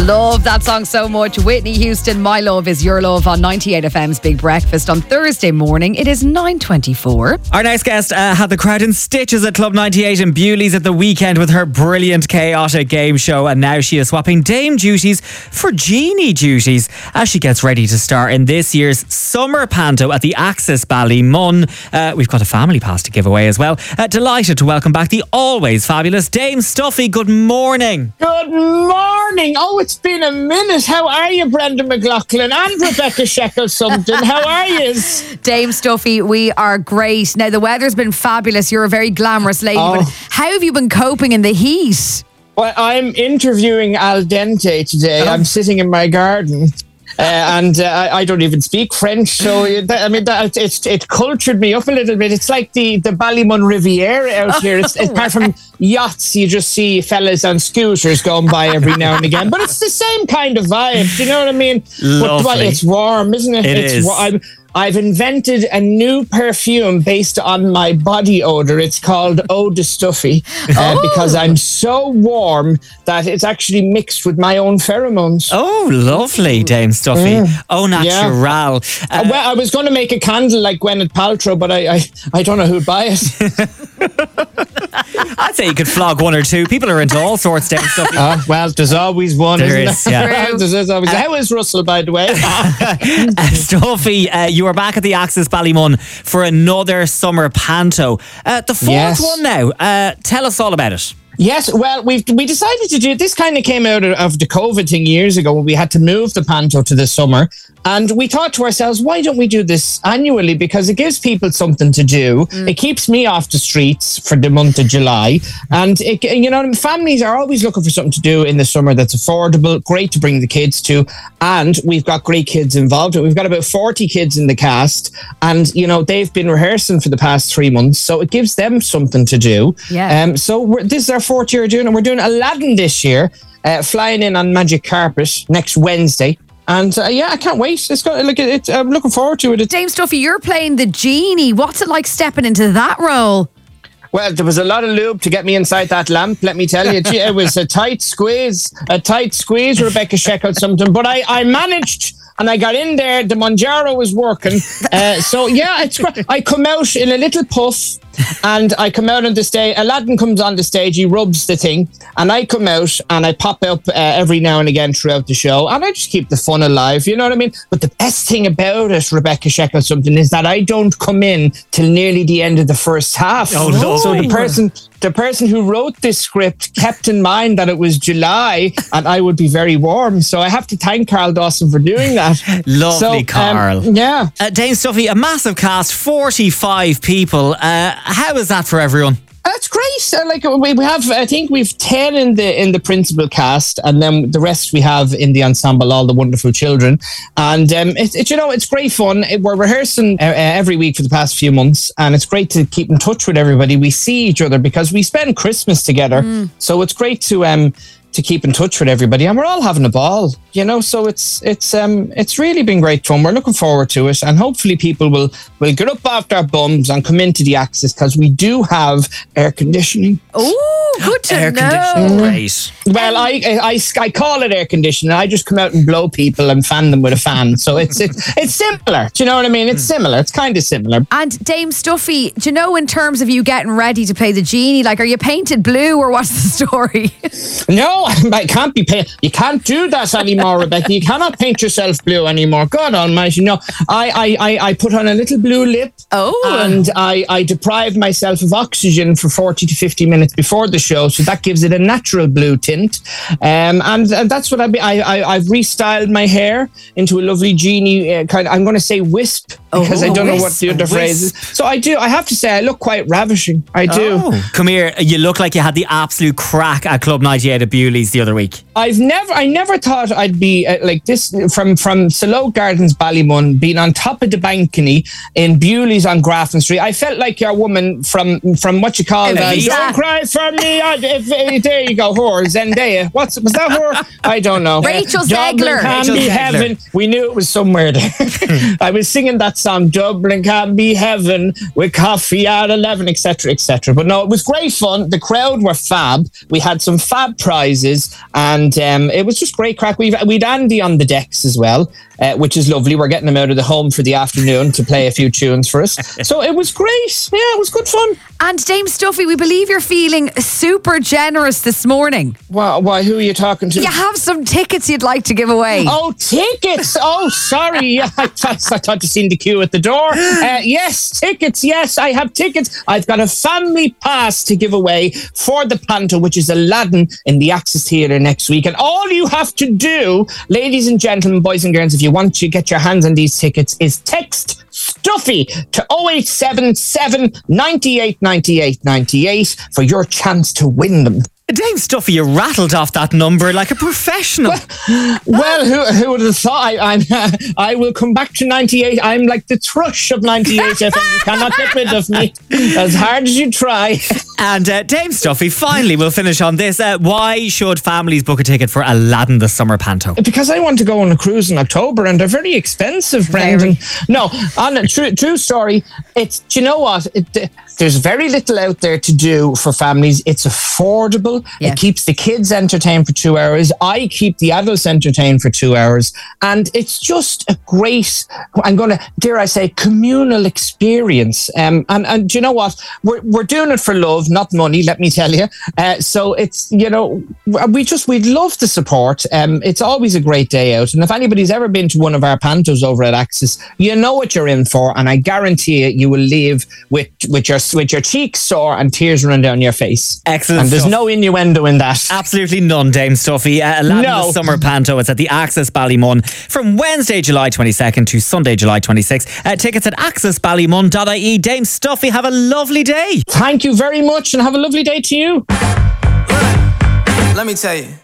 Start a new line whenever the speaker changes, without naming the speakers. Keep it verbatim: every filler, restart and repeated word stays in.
Love that song so much. Whitney Houston, My Love Is Your Love on ninety-eight F M's Big Breakfast on Thursday morning. It is nine twenty-four.
Our next guest uh, had the crowd in stitches at Club ninety-eight in Bewley's at the weekend with her brilliant chaotic game show, and now she is swapping dame duties for genie duties as she gets ready to star in this year's summer panto at the Axis Ballymun. Uh, we've got a family pass to give away as well. Uh, delighted to welcome back the always fabulous Dame Stuffy. Good morning.
Good morning. Oh, it's been a minute. How are you, Brenda McLaughlin and Rebecca Sheckle-Sumpton? How are you?
Dame Stuffy, we are great. Now, the weather's been fabulous. You're a very glamorous lady.
Oh.
But how have you been coping in the heat?
Well, I'm interviewing Al Dente today.
Oh.
I'm sitting in my garden. Uh, and uh, I, I don't even speak French, so that, I mean, that, it's it cultured me up a little bit. It's like the, the Ballymun Riviera out here. It's, it's apart from yachts, you just see fellas on scooters going by every now and again. But it's the same kind of vibe. Do you know what I mean?
Lovely.
But, but it's warm, isn't it?
It
it's,
is.
I'm, I've invented a new perfume based on my body odor. It's called Eau de Stuffy uh,
Oh.
because I'm so warm that it's actually mixed with my own pheromones.
Oh, lovely, Dame Stuffy.
Mm.
Oh, natural.
Uh, well, I was going to make a candle like Gwyneth Paltrow, but I, I, I don't know who'd buy it.
I'd say you could flog one or two. People are into all sorts, Dame Stuffy.
Uh, well, there's always one,
There
isn't
is,
there?
yeah.
There's- there's always- How is Russell, by the way?
Uh, Stuffy, uh, you are back at the Axis Ballymun for another summer panto. Uh, the fourth
Yes.
one now. Uh, tell us all about it.
Yes, well, we we decided to do this. Kind of came out of, of the COVID thing years ago when we had to move the panto to the summer, and we thought to ourselves, why don't we do this annually? Because it gives people something to do. It keeps me off the streets for the month of July, and it, you know, families are always looking for something to do in the summer that's affordable, great to bring the kids to, and we've got great kids involved. We've got about forty kids in the cast, and you know they've been rehearsing for the past three months, so it gives them something to do.
Yeah.
Um, so we're, this is our fourth year doing it. We're doing Aladdin this year, uh, flying in on Magic Carpet next Wednesday. And uh, yeah, I can't wait. It's got, look, it, I'm looking forward to it. It's,
Dame Stuffy, you're playing the genie. What's it like stepping into that role?
well, there was a lot of lube to get me inside that lamp, let me tell you. Gee, it was a tight squeeze, a tight squeeze, Rebecca Sheckle-Sumpton. But I, I managed, and I got in there. The Monjaro was working. Uh, so yeah, it's great. I come out in a little puff. And I come out on the stage. Aladdin comes on the stage. He rubs the thing, and I come out and I pop up uh, every now and again throughout the show, and I just keep the fun alive. You know what I mean? But the best thing about it, Rebecca Sheckle-Sumpton, is that I don't come in till nearly the end of the first half.
Oh, lovely.
So the person, the person who wrote this script kept in mind that it was July and I would be very warm. So I have to thank Carl Dawson for doing that.
Lovely,
So, um,
Carl.
yeah.
Uh, Dame Stuffy, a massive cast, forty-five people. Uh, how is that for everyone?
That's great. Uh, like we we have, I think we've ten in the in the principal cast, and then the rest we have in the ensemble, all the wonderful children. And um, it's it, you know it's great fun. It, we're rehearsing uh, uh, every week for the past few months, and it's great to keep in touch with everybody. We see each other because we spend Christmas together, so it's great to um to keep in touch with everybody, and we're all having a ball. You know, so it's it's um it's really been great fun. We're looking forward to it, and hopefully people will will get up off their bums and come into the Axis because we do have air conditioning.
Oh, good to
Air
know.
conditioning, great.
Well, I, I I call it air conditioning. I just come out and blow people and fan them with a fan. So it's it's it's similar. Do you know what I mean? It's similar. It's kind of similar.
And Dame Stuffy, do you know in terms of you getting ready to play the genie, like are you painted blue or what's the story?
No, I can't be paint. You can't do that anymore, Rebecca. You cannot paint yourself blue anymore. God Almighty, no. I I I, I put on a little blue lip.
Oh.
And I I deprive myself of oxygen for forty to fifty minutes before the show, so that gives it a natural blue tint. Um, and, and that's what I, be, I I I've restyled my hair into a lovely genie uh, kind of, I'm going to say wisp because
Oh,
I don't know what
wisp,
the other
wisp.
phrase is. So I do. I have to say I look quite ravishing. I do.
Oh. Come here, you look like you had the absolute crack at Club ninety-eight at Bewley's the other week.
I've never, I never thought I'd be uh, like this from from Saloe Gardens, Ballymun, being on top of the balcony in Bewley's on Grafton Street. I felt like your woman from from what you call that.
Evita.
Don't cry for me. I, if, if, there you go, whore Zendaya. What's was that whore? I don't know.
Rachel
Dublin
Zegler.
can
Rachel
be
Zegler.
heaven. We knew it was somewhere there. I was singing that song, Dublin Can Be Heaven, with coffee at eleven, et cetera, et cetera. But no, it was great fun. The crowd were fab. We had some fab prizes, and um, it was just great crack. We've, we'd Andy on the decks as well, uh, which is lovely. We're getting him out of the home for the afternoon to play a few tunes for us. So it was great. Yeah, it was good fun.
And Dame Stuffy, we believe you're feeling super generous this morning.
Why, why who are you talking to?
You have some tickets you'd like to give away.
Oh, tickets! Oh, sorry. I thought, I thought you seen the queue at the door. Uh, yes, tickets. Yes, I have tickets. I've got a family pass to give away for the Panto, which is Aladdin in the Axis Theatre next week. And all you have to do, ladies and gentlemen, boys and girls, if you want to get your hands on these tickets, is text Stuffy to oh eight seven seven, nine eight nine eight nine eight for your chance to win them.
Dame Stuffy, you rattled off that number like a professional.
Well, well who, who would have thought? I, I'm, uh, I will come back to ninety-eight. I'm like the thrush of ninety-eight F M. You cannot get rid of me, as hard as you try.
And uh, Dame Stuffy, finally, we'll finish on this. Uh, why should families book a ticket for Aladdin the Summer Panto?
Because I want to go on a cruise in October, and they're very expensive, Brendan. No, on a true, true story. It's, do you know what? It, there's very little out there to do for families. It's affordable. Yeah. It keeps the kids entertained for two hours. I keep the adults entertained for two hours. And it's just a great, I'm going to, dare I say, communal experience. Um, and, and do you know what? We're, we're doing it for love, not money, let me tell you. Uh, so it's, you know, we just, we'd love the support. Um, it's always a great day out. And if anybody's ever been to one of our Pantos over at Axis, you know what you're in for. And I guarantee you, you will leave with, with your with your cheeks sore and tears running down your face.
Excellent.
And there's
stuff.
no innuendo in that.
Absolutely none, Dame Stuffy. Uh, Aladdin
No.
the Summer Panto. It's at the Axis Ballymun from Wednesday, July twenty-second to Sunday, July twenty-sixth. Uh, tickets at axis ballymun dot I E. Dame Stuffy, have a lovely day.
Thank you very much, and have a lovely day to you.
Let me tell you.